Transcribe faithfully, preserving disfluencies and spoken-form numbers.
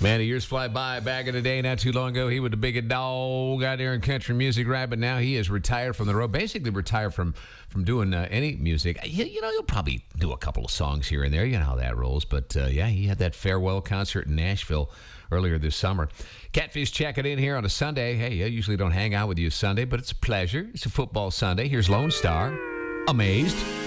Man, the years fly by. Back in the day, not too long ago, he was the biggest dog out there in country music, right? But now he is retired from the road, basically retired from from doing uh, any music. You, you know, he'll probably do a couple of songs here and there. You know how that rolls. But, uh, yeah, he had that farewell concert in Nashville earlier this summer. Catfish checking in here on a Sunday. Hey, I usually don't hang out with you Sunday, but it's a pleasure. It's a football Sunday. Here's Lone Star, Amazed.